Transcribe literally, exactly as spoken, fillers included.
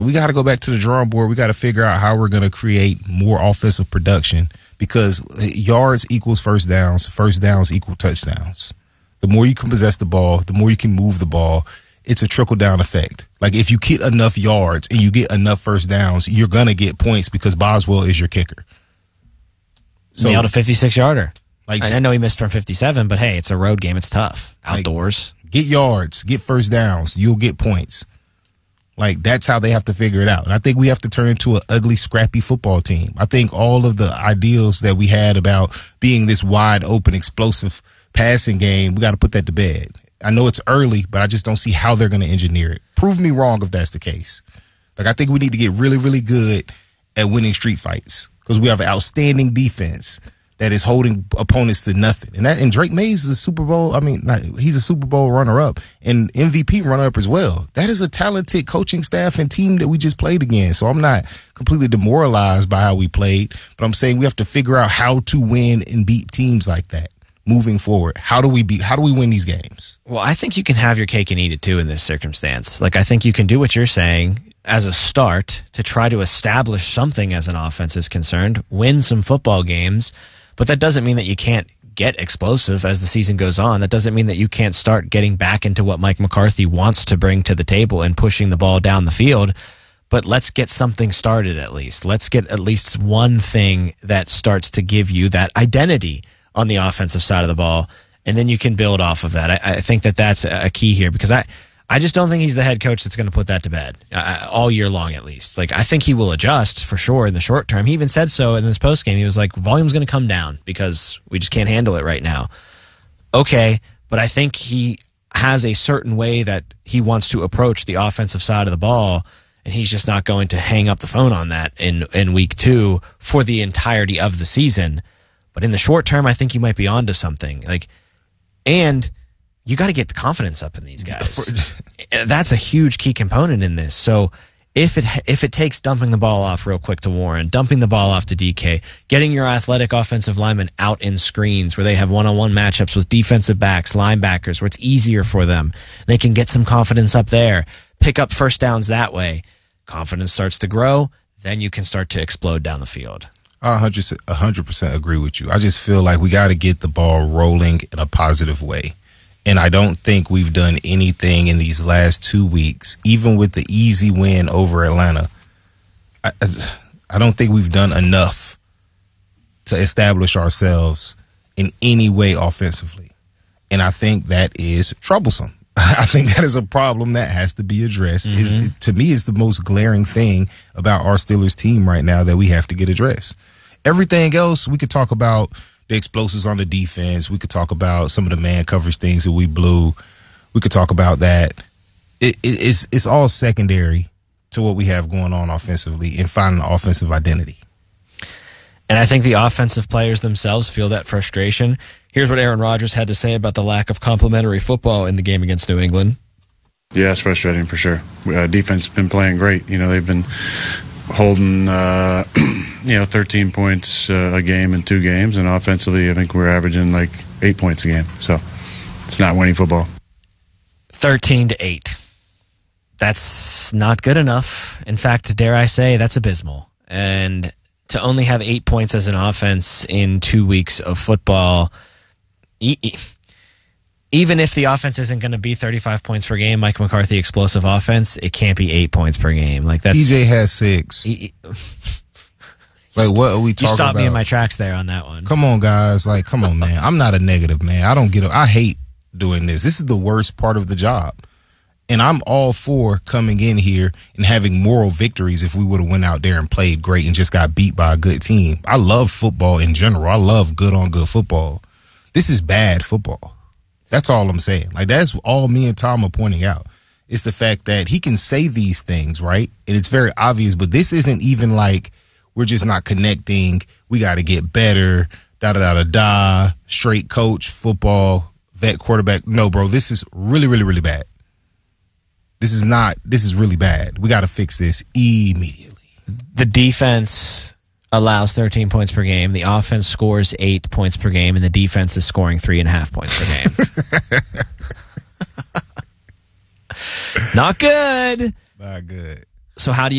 We got to go back to the drawing board. We got to figure out how we're going to create more offensive production, because yards equals first downs. First downs equal touchdowns. The more you can possess the ball, the more you can move the ball. It's a trickle-down effect. Like, if you get enough yards and you get enough first downs, you're going to get points because Boswell is your kicker. So, nailed a fifty-six-yarder. Like, I know he missed from fifty-seven, but hey, it's a road game. It's tough. Outdoors. Like, get yards. Get first downs. You'll get points. Like, that's how they have to figure it out. And I think we have to turn into an ugly, scrappy football team. I think all of the ideals that we had about being this wide-open, explosive passing game, we got to put that to bed. I know it's early, but I just don't see how they're going to engineer it. Prove me wrong if that's the case. Like, I think we need to get really, really good at winning street fights, because we have an outstanding defense that is holding opponents to nothing. And that, and Drake Mays is a Super Bowl, I mean, not, he's a Super Bowl runner-up and M V P runner-up as well. That is a talented coaching staff and team that we just played against. So I'm not completely demoralized by how we played, but I'm saying we have to figure out how to win and beat teams like that moving forward. How do we beat, how do we win these games? Well, I think you can have your cake and eat it too in this circumstance. Like, I think you can do what you're saying as a start to try to establish something as an offense is concerned, win some football games, but that doesn't mean that you can't get explosive as the season goes on. That doesn't mean that you can't start getting back into what Mike McCarthy wants to bring to the table and pushing the ball down the field. But let's get something started at least. Let's get at least one thing that starts to give you that identity on the offensive side of the ball, and then you can build off of that. I, I think that that's a key here, because I, I just don't think he's the head coach that's going to put that to bed uh, all year long, at least. Like, I think he will adjust for sure in the short term. He even said so in this postgame. He was like, volume's going to come down because we just can't handle it right now. Okay, but I think he has a certain way that he wants to approach the offensive side of the ball, and he's just not going to hang up the phone on that in, in week two for the entirety of the season. But in the short term, I think you might be onto something. Like, and you got to get the confidence up in these guys. That's a huge key component in this. So if it if it takes dumping the ball off real quick to Warren, dumping the ball off to D K, getting your athletic offensive linemen out in screens where they have one-on-one matchups with defensive backs, linebackers, where it's easier for them, they can get some confidence up there, pick up first downs that way. Confidence starts to grow, then you can start to explode down the field. I one hundred percent agree with you. I just feel like we got to get the ball rolling in a positive way. And I don't think we've done anything in these last two weeks, even with the easy win over Atlanta. I, I don't think we've done enough to establish ourselves in any way offensively. And I think that is troublesome. I think that is a problem that has to be addressed. Mm-hmm. It's, to me, it's the most glaring thing about our Steelers team right now that we have to get addressed. Everything else, we could talk about the explosives on the defense. We could talk about some of the man coverage things that we blew. We could talk about that. It, it, it's, it's all secondary to what we have going on offensively and finding an offensive identity. And I think the offensive players themselves feel that frustration. Here's what Aaron Rodgers had to say about the lack of complementary football in the game against New England. Yeah, it's frustrating for sure. Uh, defense has been playing great. You know, they've been holding, uh, you know, thirteen points uh, a game in two games. And offensively, I think we're averaging like eight points a game. So it's not winning football. thirteen to eight. That's not good enough. In fact, dare I say, that's abysmal. And to only have eight points as an offense in two weeks of football, e- e- even if the offense isn't going to be thirty-five points per game, Mike McCarthy explosive offense, it can't be eight points per game. Like that's T J has six. E- like what are we talking about? You stopped me in my tracks there on that one. Come on, guys. Like, come on, man. I'm not a negative, man. I don't get it. I hate doing this. This is the worst part of the job. And I'm all for coming in here and having moral victories if we would have went out there and played great and just got beat by a good team. I love football in general. I love good on good football. This is bad football. That's all I'm saying. Like, that's all me and Tom are pointing out. It's the fact that he can say these things, right? And it's very obvious, but this isn't even like we're just not connecting. We got to get better, da-da-da-da-da, straight coach, football, vet quarterback. No, bro, this is really, really, really bad. This is not, this is really bad. We got to fix this immediately. The defense allows thirteen points per game. The offense scores eight points per game, and the defense is scoring three and a half points per game. Not good. Not good. So how do you